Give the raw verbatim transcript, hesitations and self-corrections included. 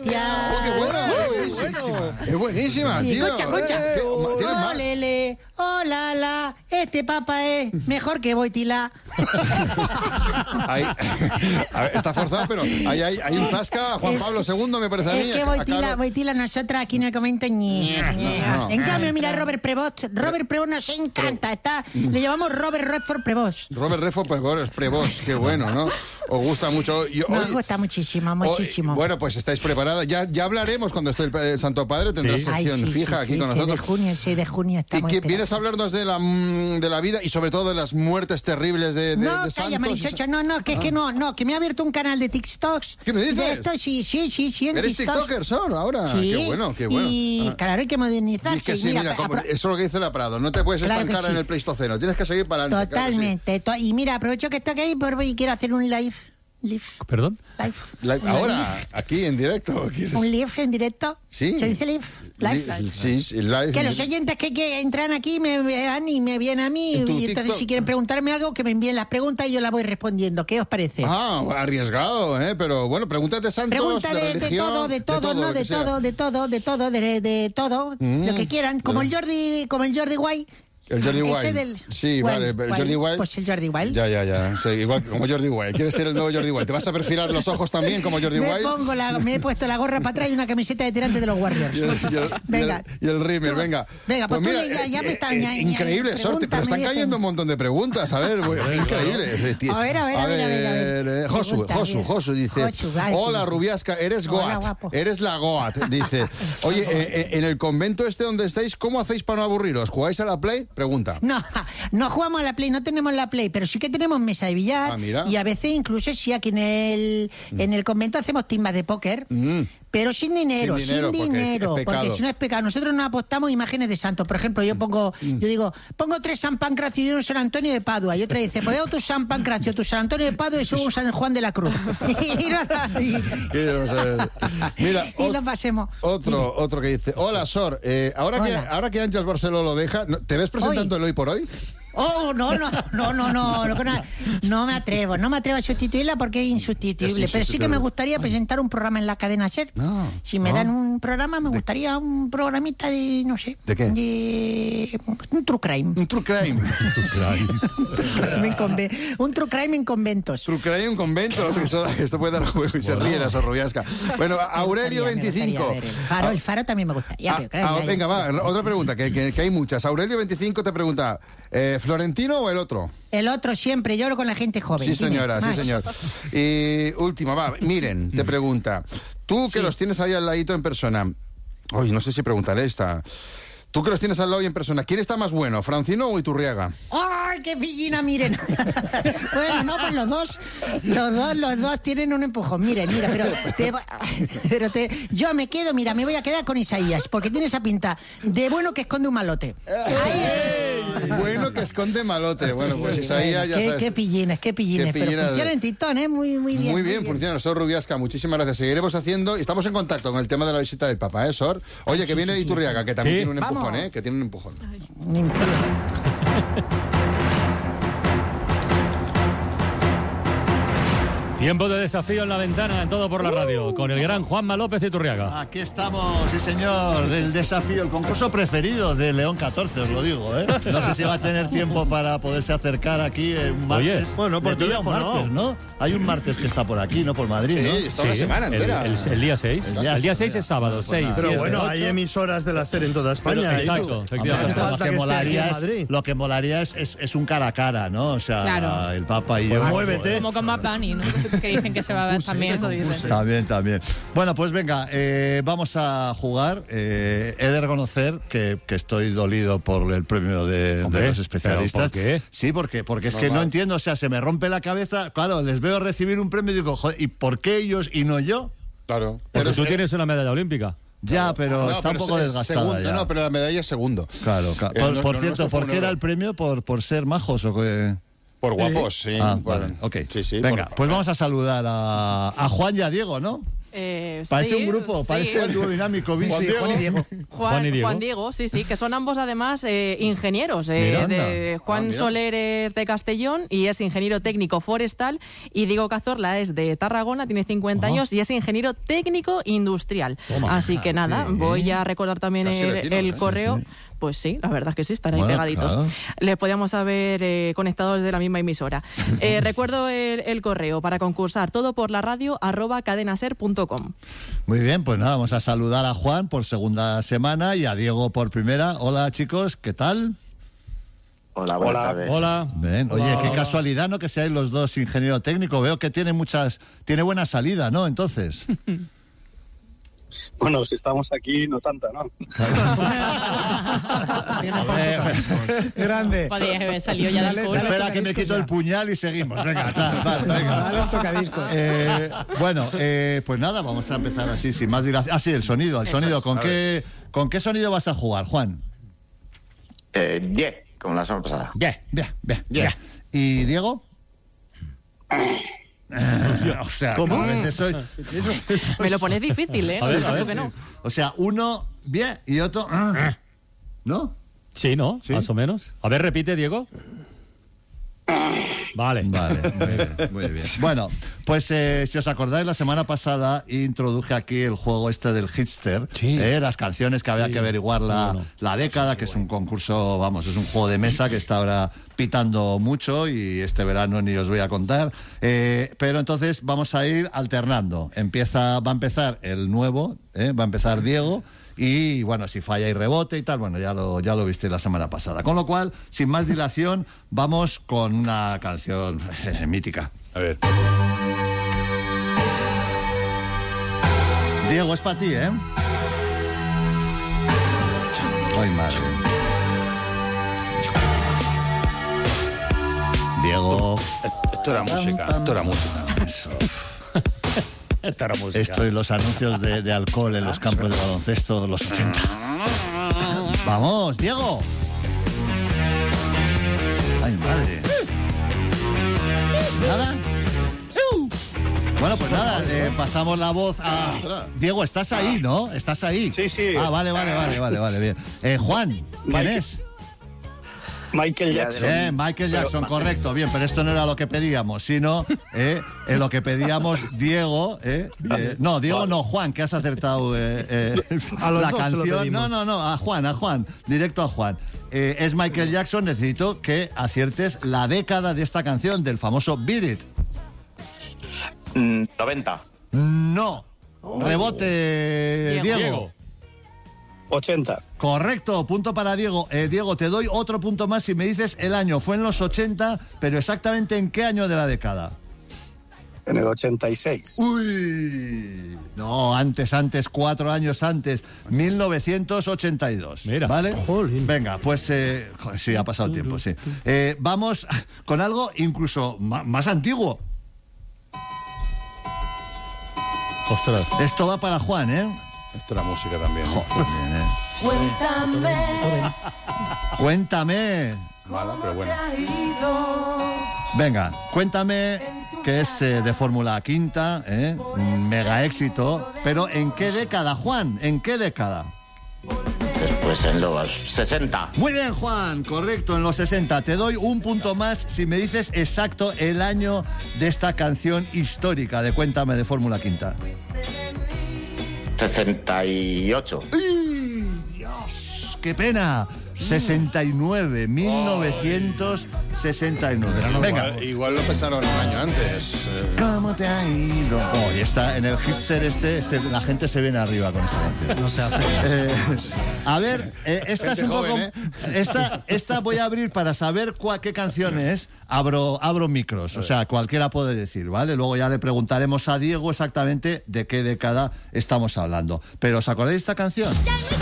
Sebastián. ¡Oh, qué buena! Es buenísima. Es buenísima, Sí, tío. concha, concha. Eh, ¿tienes más? Olele, oh la la, este papa es mejor que Boitila. Ahí, a ver, está forzado, pero ahí hay, hay un zasca. Juan Es- Pablo segundo, me parece a mí. Es que a Boitila, Carlos. Boitila, nosotros aquí en el comento ñe, ñe. no. En cambio, mira, Robert Prevost. Robert Prevost nos encanta. Está, le llamamos Robert Redford Prevost. Robert Redford, pues bueno, es Prevost, qué bueno, ¿no? Os gusta mucho. Y Nos hoy- gusta muchísimo, hoy- muchísimo. bueno, pues estáis preparadas. Ya, ya hablaremos cuando esté el, el Santo Padre, tendrá Sí. Ay, sección sí, fija sí, aquí sí, con seis nosotros. de junio, el seis de junio Y estamos que esperando. vienes a hablarnos de la, mm, de la vida y sobre todo de las muertes terribles de, de, No, de calla, santos. marichocho, no, no, que es que no, no, que me ha abierto un canal de TikToks. ¿Qué me dices? De esto, sí, sí, sí, sí, en ¿Eres TikToks. TikToker, Son, ahora? Sí, Qué bueno, qué bueno. Y Ah. claro, hay que modernizarse. Y es que sí, mira, como- apro- eso es lo que dice la Prado. No te puedes Claro que estancar sí. en el Pleistoceno. Tienes que seguir para adelante. claro que sí. Totalmente. to- y mira, aprovecho que estoy aquí por- y quiero hacer un live. Live. ¿Perdón? Live. La- Un ahora, live. aquí en directo. ¿quieres? Un live en directo. Sí. ¿Se dice live? Live. Li- Sí, sí, live. Que los oyentes que, que entran aquí me vean y me vienen a mí. En tu Y entonces, TikTok. si quieren preguntarme algo, que me envíen las preguntas y yo las voy respondiendo. ¿Qué os parece? Ah, arriesgado, ¿eh? Pero bueno, preguntas de santos, Pregunta de, de, de religión, todo, de todo, lo no, que de sea. todo, de todo, de todo, de, de todo, Mm. lo que quieran. Como el Jordi, como el Jordi Wild. El Jordi Ese Wild. del- Sí, Wild, vale, el Wild. Jordi Wild. Pues el Jordi Wild. Ya, ya, ya. Sí, igual como Jordi Wild. ¿Quieres ser el nuevo Jordi Wild? ¿Te vas a perfilar los ojos también como Jordi me, Wild? pongo la, me he puesto la gorra para atrás y una camiseta de tirante de los Warriors. Y el, y el- Venga. y el, y el rímel, Tú- venga. venga, pues tú mira, ya- ya me eh, está- eh, ya- ya- increíble, Sorte, pero están pregúntame, cayendo dicen. un montón de preguntas. A ver, güey, increíble. tío. A ver, a ver, a ver, a ver, a ver. eh, Josu, Pregunta, Josu, bien. Josu dice: Josu, ay, hola, sí. Rubiasca, eres Hola, Goat. guapo. Eres la Goat. Dice: oye, eh, eh, en el convento este donde estáis, ¿cómo hacéis para no aburriros? ¿Jugáis a la Play? Pregunta. No, no jugamos a la Play, no tenemos la Play, pero sí que tenemos mesa de billar. Ah, mira. Y a veces incluso sí, aquí en el, en el convento hacemos timbas de póker. Mm. Pero sin dinero, Sin sin dinero, dinero, porque es- es porque, pecado. si no es pecado. Nosotros no apostamos imágenes de santos. Por ejemplo, yo pongo, yo digo, pongo tres San Pancracio y un San Antonio de Padua. Y otra dice, pues veo tu San Pancracio, tu San Antonio de Padua y subo un San Juan de la Cruz. y, no- y- ¿Qué no sé? Mira, y ot- lo pasemos. Otro, otro que dice: hola, Sor, eh, ahora, que, Hola. ahora que Ángels Barceló lo deja, ¿no- ¿te ves presentando el Hoy por Hoy? Oh, no, no, no, no, no, no, no, no me atrevo, no me atrevo a sustituirla porque es insustituible, Es pero sí que me gustaría presentar un programa en la cadena SER. No, Si me no. dan un programa, me gustaría un programita de, no sé. ¿De qué? De un true crime. Un true crime. Crime en conve- un true crime en conventos. True crime en conventos. que eso- esto puede dar juego y se ríe la Sorrubiasca. Bueno, Aurelio Me gustaría veinticinco. ver el Faro, el Faro también me gustaría. Ah, pero claro, ah, ya- ya- venga, va, otra pregunta, que, que- que hay muchas. Aurelio veinticinco te pregunta: eh, ¿Florentino o el otro? El otro siempre, yo hablo con la gente joven. Sí, Dime, señora, sí, más. señor. Y última, va, Miren, te pregunta. Tú que Sí. los tienes ahí al ladito en persona. Uy, no sé si preguntaré esta. Tú que los tienes al lado y en persona, ¿quién está más bueno, Francino o Iturriaga? ¡Ay, qué pillina, miren! Bueno, no, pues los dos, los dos, los dos tienen un empujón. Miren, mira, pero, te, pero te, yo me quedo, mira, me voy a quedar con Isaías, porque tiene esa pinta de bueno que esconde un malote. Bueno que esconde malote. Bueno, pues Isaías ya qué, sabes. qué pillines, qué pillines. Qué Pero pillines. funciona en TikTok, ¿eh? Muy, muy bien. Muy bien, funciona. Sor Rubiasca, muchísimas gracias. Seguiremos haciendo y estamos en contacto con el tema de la visita del Papa, ¿eh, Sor? Oye, que viene de Iturriaga, que también Sí. tiene un empujón, Vamos. ¿eh? Que tiene un empujón. Un imperio. Tiempo de desafío en la ventana, en Todo por la Radio, con el gran Juanma López de Iturriaga. Aquí estamos, sí señor, el desafío, el concurso preferido de León catorce, os lo digo, ¿eh? No sé si va a tener tiempo para poderse acercar aquí eh, un Oye. martes. Bueno, por Le pilla un teléfono. martes, ¿no? Hay un martes que está por aquí, ¿no? Por Madrid, ¿no? Sí, está una Sí, semana el, entera. el- el día seis. El El día día, seis, seis es sábado, pues seis. nada. Pero siete, bueno, ocho. hay emisoras de la SER en toda España. Pero- ¿eh? exacto, Hombre, efectivamente. lo falta que que esté molaría aquí en es, Madrid. lo que molaría es, es, es un cara a cara, ¿no? O sea, Claro. el Papa y Pues yo. muévete. Como con Bad Bunny, ¿no? Que dicen que se va a ver también. Eso dicen. También, también. Bueno, pues venga, eh, vamos a jugar. Eh, he de reconocer que, que estoy dolido por el premio de, Hombre, de los especialistas. ¿pero por qué? Sí, porque, porque es que Normal. no entiendo, o sea, se me rompe la cabeza. Claro, les veo recibir un premio y digo, joder, ¿y por qué ellos y no yo? Claro. Porque Pero- tú tienes una medalla olímpica. Ya, pero No, está un pero poco es desgastada segundo, ya. No, pero la medalla es segundo. Claro, claro. Eh, Por, lo- por lo cierto, nuestro fue ¿por un qué era oro. el premio? ¿Por, por ser majos o qué? Por guapos, sí. Ah, Por- vale, ok. Sí, sí. Venga, por- pues vamos a saludar a, a Juan y a Diego, ¿no? Eh, Parece sí, un grupo, sí. parece el dúo dinámico. Bici. Juan Diego. Juan y Diego. Juan, Juan y Diego. Juan Diego, sí, sí, que son ambos además eh, ingenieros. eh, Mira, de anda. Juan Ah, mira. Soler es de Castellón y es ingeniero técnico forestal, y Diego Cazorla es de Tarragona, tiene cincuenta Ajá. años y es ingeniero técnico industrial. Toma. Así que nada, Fíjate. voy a recordar también Casi el, vecinos, el ¿eh? correo. Sí, sí. Pues sí, la verdad es que sí, están ahí Bueno, pegaditos. claro. Les podíamos haber eh, conectado desde la misma emisora. Eh, recuerdo el, el correo para concursar, todo por la radio arroba cadenaser punto com. Muy bien, pues nada, vamos a saludar a Juan por segunda semana y a Diego por primera. Hola, chicos, ¿qué tal? Hola, buenas Hola. tardes. Hola. Bien. Oye, Hola, qué hola. casualidad, ¿no? Que seáis los dos ingeniero técnico. Veo que tiene muchas, tiene buena salida, ¿no? Entonces. Bueno, si estamos aquí, no tanta, ¿no? Grande. Podría haber salido ya del Dale, curso. dale. Espera que me quito el puñal y seguimos. Venga, tal, vale, Dale venga. un tocadiscos. Eh, bueno, eh, pues nada, vamos a empezar así, sin más dilación. Ah, sí, el sonido, el Eso sonido. es. ¿Con A qué, ¿Con qué sonido vas a jugar, Juan? Eh, bien, como la semana pasada. Yeah. Bien, bien, bien. ¿Y Diego? O sea, ¿Cómo? a veces soy... Me lo pones difícil, ¿eh? A ver, a Tú ver, que no. sí. O sea, uno bien y otro... ah. ¿No? Sí, ¿no? Sí. Más o menos. A ver, repite, Diego. Vale. Vale, muy bien, muy bien. Bueno, pues eh, si os acordáis, la semana pasada introduje aquí el juego este del Hitster, Sí. eh, las canciones que había Sí, que averiguar la, muy bueno. la década, que es un concurso, vamos, es un juego de mesa que está ahora pitando mucho y este verano ni os voy a contar. Eh, pero entonces vamos a ir alternando. Empieza, va a empezar el nuevo, eh, va a empezar Diego. Y bueno, si falla y rebote y tal, bueno, ya lo, ya lo viste la semana pasada. Con lo cual, sin más dilación, vamos con una canción eh, mítica. A ver. Diego, es para ti, ¿eh? Ay, madre. Diego. Esto era música, esto era música. Eso. Esta era música. Esto y los anuncios de, de alcohol en los campos de baloncesto de los ochenta. Vamos, Diego. Ay, madre. ¿Nada? Bueno, pues nada, eh, pasamos la voz a... Diego, ¿estás ahí, no? ¿Estás ahí? Sí, sí. Ah, vale, vale, vale, vale, vale, bien. Eh, Juan, ¿quién Mike. es? Michael Jackson. Bien, Michael Jackson, correcto, bien, pero esto no era lo que pedíamos, sino eh, en lo que pedíamos Diego, eh, eh, no, Diego no, Juan, que has acertado eh, eh, A los la dos se lo canción, pedimos. no, no, no, a Juan, a Juan, directo a Juan. Eh, es Michael Jackson, necesito que aciertes la década de esta canción, del famoso Beat It. Mm, noventa. No, rebote, Diego. Diego. Diego. ochenta. Correcto, punto para Diego. Eh, Diego, te doy otro punto más si me dices el año. Fue en los ochenta, pero exactamente en qué año de la década. En el ochenta y seis. Uy, no, antes, antes, cuatro años antes, mil novecientos ochenta y dos. Mira. ¿Vale? Jolín. Venga, pues eh, joder, sí, ha pasado tiempo, sí. Eh, vamos con algo incluso ma- más antiguo. Ostras. Esto va para Juan, ¿eh? Esto era música también. ¿eh? Joder, bien, ¿eh? Cuéntame. Mala, pero bueno. Venga, cuéntame, que es eh, de Fórmula Quinta, ¿eh? Un mega éxito. Pero ¿en qué década, Juan? ¿En qué década? Después en los sesenta. Muy bien, Juan, correcto, en los sesenta. Te doy un punto más si me dices exacto el año de esta canción histórica de Cuéntame de Fórmula Quinta. sesenta y ocho. ¡Ay, Dios! ¡Qué pena! sesenta y nueve, mil novecientos sesenta y nueve. Venga. Igual, igual lo pensaron un año antes. eh. ¿Cómo te ha ido? Oh, y está en el hipster este, este, la gente se viene arriba con esta canción. No se hace. Eh, a ver, eh, esta es Gente un poco. joven, esta, esta voy a abrir para saber cuál, qué canción es. Abro, abro micros, o sea, cualquiera puede decir, ¿vale? Luego ya le preguntaremos a Diego exactamente de qué década estamos hablando. Pero ¿os acordáis de esta canción?